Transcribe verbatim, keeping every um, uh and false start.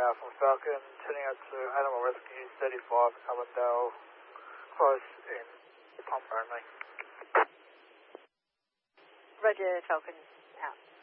uh, from Falcon, turning out to Animal Rescue thirty-five, Avondale, close in pump only. Roger, Falcon, out.